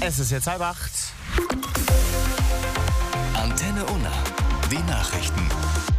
Es ist jetzt 7:30. Antenne Unna. Die Nachrichten.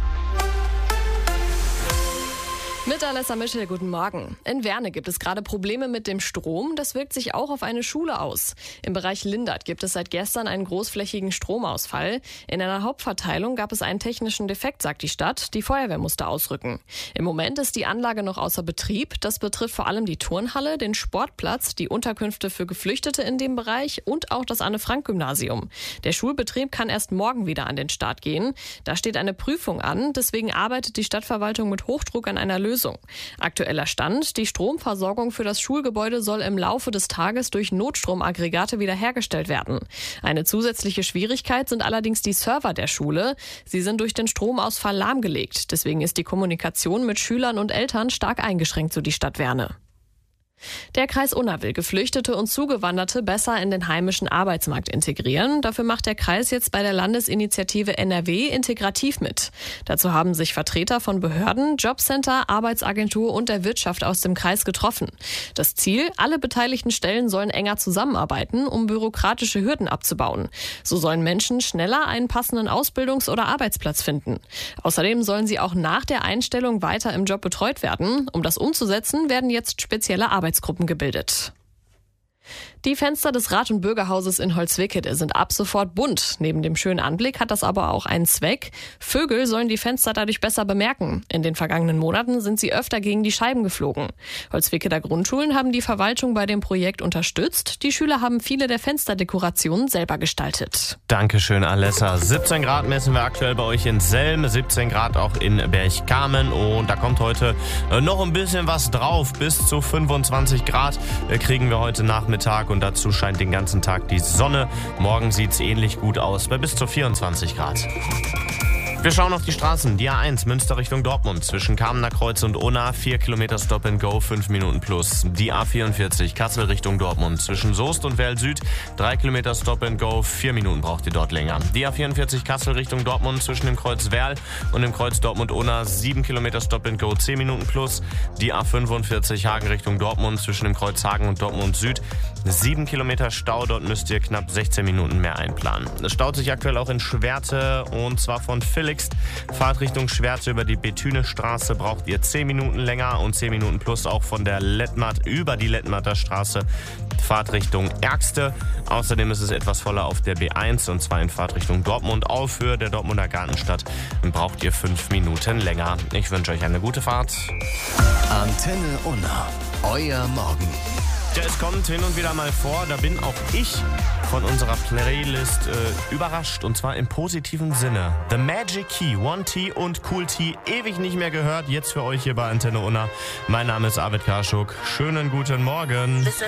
Mit Alessa Michel, guten Morgen. In Werne gibt es gerade Probleme mit dem Strom. Das wirkt sich auch auf eine Schule aus. Im Bereich Lindert gibt es seit gestern einen großflächigen Stromausfall. In einer Hauptverteilung gab es einen technischen Defekt, sagt die Stadt. Die Feuerwehr musste ausrücken. Im Moment ist die Anlage noch außer Betrieb. Das betrifft vor allem die Turnhalle, den Sportplatz, die Unterkünfte für Geflüchtete in dem Bereich und auch das Anne-Frank-Gymnasium. Der Schulbetrieb kann erst morgen wieder an den Start gehen. Da steht eine Prüfung an. Deswegen arbeitet die Stadtverwaltung mit Hochdruck an einer Lösung. Aktueller Stand: Die Stromversorgung für das Schulgebäude soll im Laufe des Tages durch Notstromaggregate wiederhergestellt werden. Eine zusätzliche Schwierigkeit sind allerdings die Server der Schule. Sie sind durch den Stromausfall lahmgelegt. Deswegen ist die Kommunikation mit Schülern und Eltern stark eingeschränkt, so die Stadt Werne. Der Kreis Unna will Geflüchtete und Zugewanderte besser in den heimischen Arbeitsmarkt integrieren. Dafür macht der Kreis jetzt bei der Landesinitiative NRW integrativ mit. Dazu haben sich Vertreter von Behörden, Jobcenter, Arbeitsagentur und der Wirtschaft aus dem Kreis getroffen. Das Ziel: Alle beteiligten Stellen sollen enger zusammenarbeiten, um bürokratische Hürden abzubauen. So sollen Menschen schneller einen passenden Ausbildungs- oder Arbeitsplatz finden. Außerdem sollen sie auch nach der Einstellung weiter im Job betreut werden. Um das umzusetzen, werden jetzt spezielle Arbeitsgruppen gebildet. Die Fenster des Rat- und Bürgerhauses in Holzwickede sind ab sofort bunt. Neben dem schönen Anblick hat das aber auch einen Zweck. Vögel sollen die Fenster dadurch besser bemerken. In den vergangenen Monaten sind sie öfter gegen die Scheiben geflogen. Holzwickeder Grundschulen haben die Verwaltung bei dem Projekt unterstützt. Die Schüler haben viele der Fensterdekorationen selber gestaltet. Dankeschön, Alessa. 17 Grad messen wir aktuell bei euch in Selm, 17 Grad auch in Berchtesgaden. Und da kommt heute noch ein bisschen was drauf. Bis zu 25 Grad kriegen wir heute Nachmittag. Und dazu scheint den ganzen Tag die Sonne. Morgen sieht es ähnlich gut aus, bei bis zu 24 Grad. Wir schauen auf die Straßen. Die A1 Münster Richtung Dortmund zwischen Kamener Kreuz und Unna 4 Kilometer Stop and Go, 5 Minuten plus. Die A44 Kassel Richtung Dortmund zwischen Soest und Werl Süd 3 Kilometer Stop and Go, 4 Minuten braucht ihr dort länger. Die A44 Kassel Richtung Dortmund zwischen dem Kreuz Werl und dem Kreuz Dortmund-Unna 7 Kilometer Stop and Go, 10 Minuten plus. Die A45 Hagen Richtung Dortmund zwischen dem Kreuz Hagen und Dortmund Süd 7 Kilometer Stau, dort müsst ihr knapp 16 Minuten mehr einplanen. Es staut sich aktuell auch in Schwerte und zwar von Felix. Fahrt Richtung Schwerte über die Bethüne-Straße braucht ihr 10 Minuten länger und 10 Minuten plus auch von der Lettmatt über die Lettmatter Straße. Fahrt Richtung Ergste. Außerdem ist es etwas voller auf der B1 und zwar in Fahrtrichtung Dortmund. Auf Höhe der Dortmunder Gartenstadt braucht ihr 5 Minuten länger. Ich wünsche euch eine gute Fahrt. Antenne Unna. Euer Morgen. Ja, es kommt hin und wieder mal vor, da bin auch ich von unserer Playlist überrascht und zwar im positiven Sinne. The Magic Key, One T und Cool T, ewig nicht mehr gehört, jetzt für euch hier bei Antenne Unna. Mein Name ist Arvid Karschuk. Schönen guten Morgen.